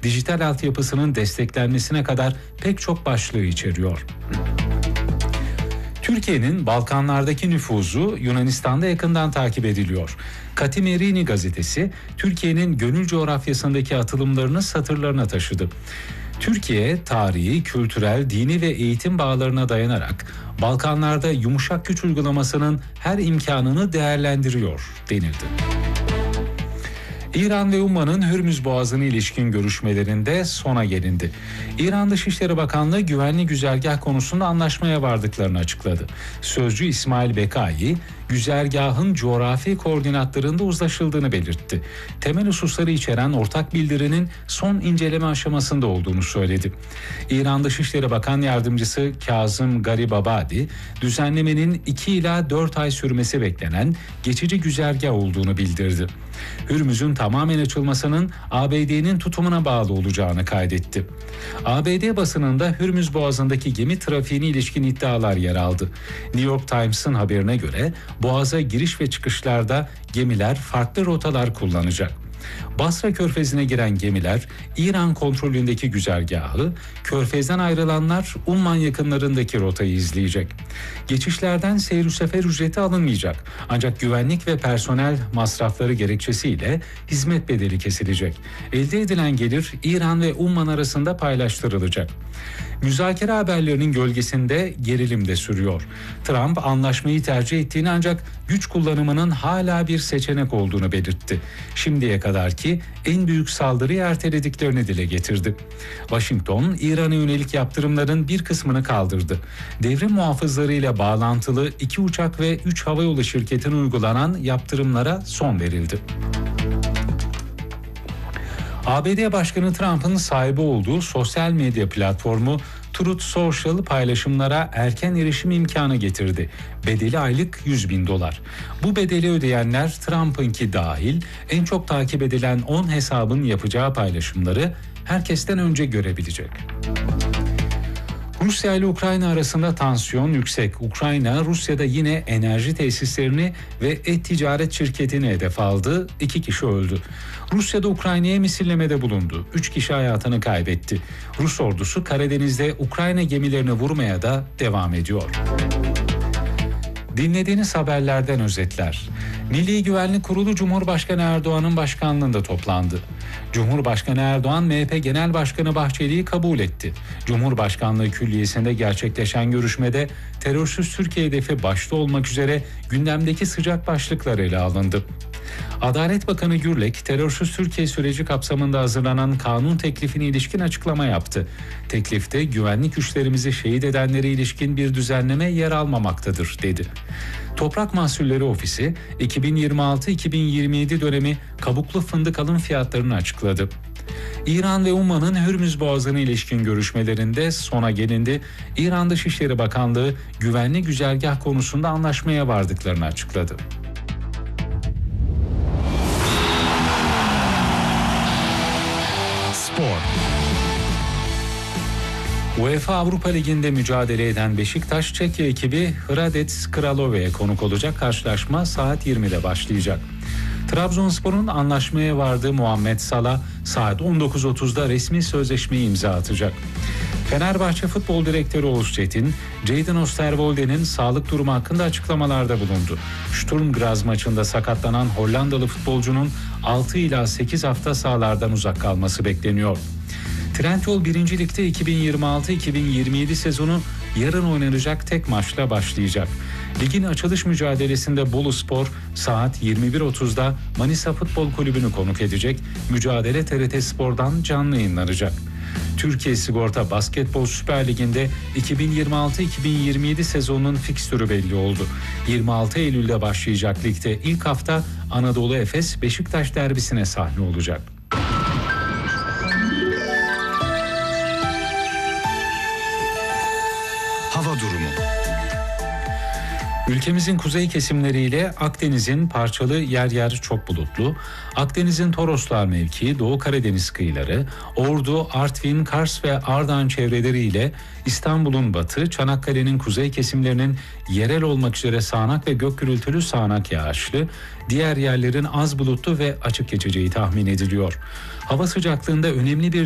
dijital altyapısının desteklenmesine kadar pek çok başlığı içeriyor. Türkiye'nin Balkanlardaki nüfuzu Yunanistan'da yakından takip ediliyor. Katimerini gazetesi, Türkiye'nin gönül coğrafyasındaki atılımlarını satırlarına taşıdı. Türkiye, tarihi, kültürel, dini ve eğitim bağlarına dayanarak Balkanlarda yumuşak güç uygulamasının her imkanını değerlendiriyor denildi. İran ve Umman'ın Hürmüz Boğazı'na ilişkin görüşmelerinde sona gelindi. İran Dışişleri Bakanlığı güvenli güzergah konusunda anlaşmaya vardıklarını açıkladı. Sözcü İsmail Bekai, güzergahın coğrafi koordinatlarında uzlaşıldığını belirtti. Temel hususları içeren ortak bildirinin son inceleme aşamasında olduğunu söyledi. İran Dışişleri Bakan Yardımcısı Kazım Garibabadi, düzenlemenin 2 ila 4 ay sürmesi beklenen geçici güzergah olduğunu bildirdi. Hürmüz'ün tamamen açılmasının ABD'nin tutumuna bağlı olacağını kaydetti. ABD basınında Hürmüz Boğazı'ndaki gemi trafiğine ilişkin iddialar yer aldı. New York Times'ın haberine göre Boğaz'a giriş ve çıkışlarda gemiler farklı rotalar kullanacak. Basra Körfezi'ne giren gemiler İran kontrolündeki güzergahı, Körfez'den ayrılanlar Umman yakınlarındaki rotayı izleyecek. Geçişlerden seyir sefer ücreti alınmayacak. Ancak güvenlik ve personel masrafları gerekçesiyle hizmet bedeli kesilecek. Elde edilen gelir İran ve Umman arasında paylaştırılacak. Müzakere haberlerinin gölgesinde gerilim de sürüyor. Trump anlaşmayı tercih ettiğini ancak güç kullanımının hala bir seçenek olduğunu belirtti. Şimdiye kadarki en büyük saldırıyı ertelediklerini dile getirdi. Washington, İran'a yönelik yaptırımların bir kısmını kaldırdı. Devrim muhafızlarıyla bağlantılı 2 uçak ve 3 havayolu şirketine uygulanan yaptırımlara son verildi. ABD Başkanı Trump'ın sahibi olduğu sosyal medya platformu Truth Social paylaşımlara erken erişim imkanı getirdi. Bedeli aylık $100.000. Bu bedeli ödeyenler Trump'ınki dahil en çok takip edilen 10 hesabın yapacağı paylaşımları herkesten önce görebilecek. Rusya ile Ukrayna arasında tansiyon yüksek. Ukrayna, Rusya'da yine enerji tesislerini ve et-ticaret şirketini hedef aldı. 2 kişi öldü. Rusya'da Ukrayna'ya misillemede bulundu. 3 kişi hayatını kaybetti. Rus ordusu Karadeniz'de Ukrayna gemilerini vurmaya da devam ediyor. Dinlediğiniz haberlerden özetler. Milli Güvenlik Kurulu Cumhurbaşkanı Erdoğan'ın başkanlığında toplandı. Cumhurbaşkanı Erdoğan, MHP Genel Başkanı Bahçeli'yi kabul etti. Cumhurbaşkanlığı Külliyesi'nde gerçekleşen görüşmede terörsüz Türkiye hedefi başta olmak üzere gündemdeki sıcak başlıklar ele alındı. Adalet Bakanı Gürlek, terörsüz Türkiye süreci kapsamında hazırlanan kanun teklifine ilişkin açıklama yaptı. Teklifte güvenlik güçlerimizi şehit edenlere ilişkin bir düzenleme yer almamaktadır, dedi. Toprak Mahsulleri Ofisi, 2026-2027 dönemi kabuklu fındık alım fiyatlarını açıkladı. İran ve Umman'ın Hürmüz Boğazı'na ilişkin görüşmelerinde sona gelindi. İran Dışişleri Bakanlığı güvenli güzergah konusunda anlaşmaya vardıklarını açıkladı. Spor. UEFA Avrupa Ligi'nde mücadele eden Beşiktaş, Çekya ekibi Hradec Kralove'ye konuk olacak. Karşılaşma saat 20'de başlayacak. Trabzonspor'un anlaşmaya vardığı Muhammed Salah saat 19.30'da resmi sözleşmeyi imza atacak. Fenerbahçe Futbol Direktörü Oğuz Çetin, Jadon Osterwolde'nin sağlık durumu hakkında açıklamalarda bulundu. Sturm Graz maçında sakatlanan Hollandalı futbolcunun 6 ila 8 hafta sahalardan uzak kalması bekleniyor. Trendyol 1. Lig'de 2026-2027 sezonu yarın oynanacak tek maçla başlayacak. Ligin açılış mücadelesinde Boluspor saat 21.30'da Manisa Futbol Kulübü'nü konuk edecek. Mücadele TRT Spor'dan canlı yayınlanacak. Türkiye Sigorta Basketbol Süper Ligi'nde 2026-2027 sezonunun fikstürü belli oldu. 26 Eylül'de başlayacak ligde ilk hafta Anadolu Efes Beşiktaş derbisine sahne olacak. Hava durumu. Ülkemizin kuzey kesimleriyle Akdeniz'in parçalı yer yer çok bulutlu, Akdeniz'in Toroslar mevkii, Doğu Karadeniz kıyıları, Ordu, Artvin, Kars ve Ardahan çevreleriyle İstanbul'un batı, Çanakkale'nin kuzey kesimlerinin yerel olmak üzere sağanak ve gök gürültülü sağanak yağışlı, diğer yerlerin az bulutlu ve açık geçeceği tahmin ediliyor. Hava sıcaklığında önemli bir